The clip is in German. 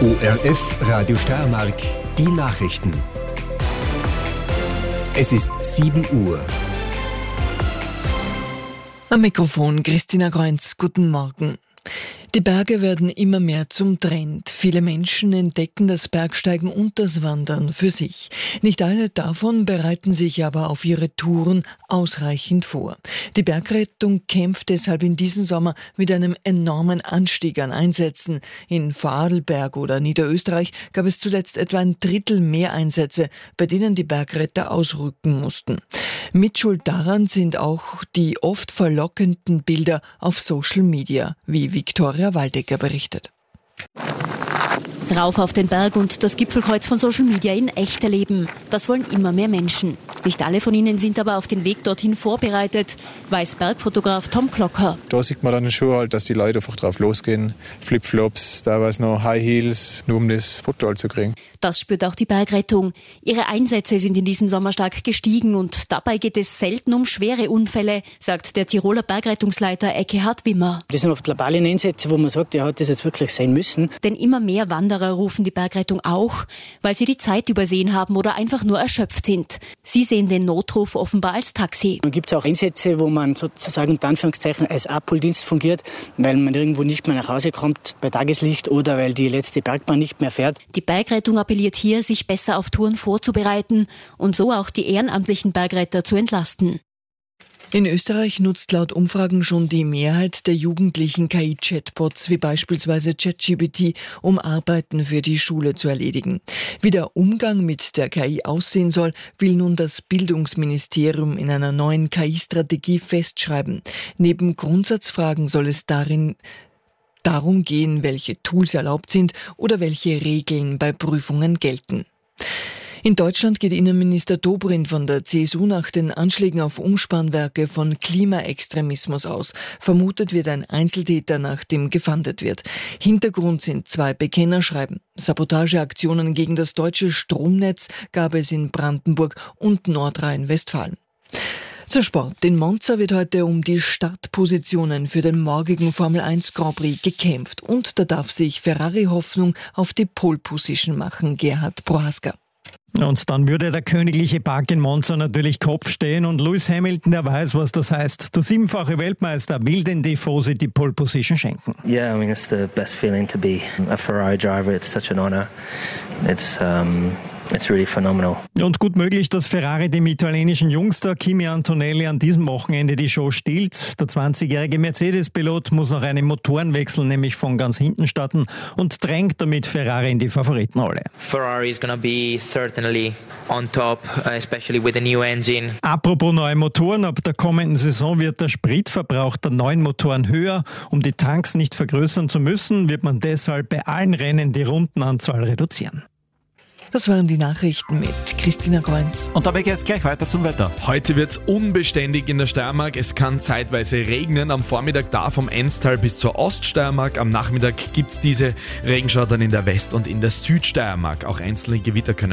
ORF Radio Steiermark, die Nachrichten. Es ist 7 Uhr. Am Mikrofon Christina Kreunz, guten Morgen. Die Berge werden immer mehr zum Trend. Viele Menschen entdecken das Bergsteigen und das Wandern für sich. Nicht alle davon bereiten sich aber auf ihre Touren ausreichend vor. Die Bergrettung kämpft deshalb in diesem Sommer mit einem enormen Anstieg an Einsätzen. In Vorarlberg oder Niederösterreich gab es zuletzt etwa ein Drittel mehr Einsätze, bei denen die Bergretter ausrücken mussten. Mitschuld daran sind auch die oft verlockenden Bilder auf Social Media, wie Viktoria Waldecker berichtet. Rauf auf den Berg und das Gipfelkreuz von Social Media in echt erleben. Das wollen immer mehr Menschen. Nicht alle von ihnen sind aber auf den Weg dorthin vorbereitet, weiß Bergfotograf Tom Klocker. Da sieht man dann schon halt, dass die Leute einfach drauf losgehen. Flipflops, teilweise noch High Heels, nur um das Foto halt zu kriegen. Das spürt auch die Bergrettung. Ihre Einsätze sind in diesem Sommer stark gestiegen und dabei geht es selten um schwere Unfälle, sagt der Tiroler Bergrettungsleiter Ekkehard Wimmer. Das sind oft globale Einsätze, wo man sagt, ja, hat das jetzt wirklich sein müssen. Denn immer mehr Wanderer rufen die Bergrettung auch, weil sie die Zeit übersehen haben oder einfach nur erschöpft sind. Sie sehen den Notruf offenbar als Taxi. Dann gibt es auch Einsätze, wo man sozusagen unter Anführungszeichen als Abholdienst fungiert, weil man irgendwo nicht mehr nach Hause kommt bei Tageslicht oder weil die letzte Bergbahn nicht mehr fährt. Die Bergrettung appelliert hier, sich besser auf Touren vorzubereiten und so auch die ehrenamtlichen Bergretter zu entlasten. In Österreich nutzt laut Umfragen schon die Mehrheit der Jugendlichen KI-Chatbots wie beispielsweise ChatGPT, um Arbeiten für die Schule zu erledigen. Wie der Umgang mit der KI aussehen soll, will nun das Bildungsministerium in einer neuen KI-Strategie festschreiben. Neben Grundsatzfragen soll es darum gehen, welche Tools erlaubt sind oder welche Regeln bei Prüfungen gelten. In Deutschland geht Innenminister Dobrindt von der CSU nach den Anschlägen auf Umspannwerke von Klimaextremismus aus. Vermutet wird ein Einzeltäter, nach dem gefahndet wird. Hintergrund sind 2 Bekennerschreiben. Sabotageaktionen gegen das deutsche Stromnetz gab es in Brandenburg und Nordrhein-Westfalen. Zur Sport. In Monza wird heute um die Startpositionen für den morgigen Formel 1 Grand Prix gekämpft. Und da darf sich Ferrari Hoffnung auf die Pole Position machen, Gerhard Prohaska. Und dann würde der königliche Park in Monza natürlich Kopf stehen und Lewis Hamilton, der weiß, was das heißt. Der 7-fache Weltmeister will den Tifosi die Pole Position schenken. Yeah, I mean, it's the best feeling to be a Ferrari driver. It's such an honor. It's really phenomenal. Und gut möglich, dass Ferrari dem italienischen Jungster Kimi Antonelli an diesem Wochenende die Show stiehlt. Der 20-jährige Mercedes-Pilot muss noch einen Motorenwechsel, nämlich von ganz hinten starten und drängt damit Ferrari in die Favoritenrolle. Ferrari is going to be certainly on top, especially with the new engine. Apropos neue Motoren, ab der kommenden Saison wird der Spritverbrauch der neuen Motoren höher. Um die Tanks nicht vergrößern zu müssen, wird man deshalb bei allen Rennen die Rundenanzahl reduzieren. Das waren die Nachrichten mit Christina Kreunz. Und dabei geht es gleich weiter zum Wetter. Heute wird es unbeständig in der Steiermark. Es kann zeitweise regnen. Am Vormittag da vom Enstal bis zur Oststeiermark. Am Nachmittag gibt es diese Regenschauer dann in der West- und in der Südsteiermark. Auch einzelne Gewitter können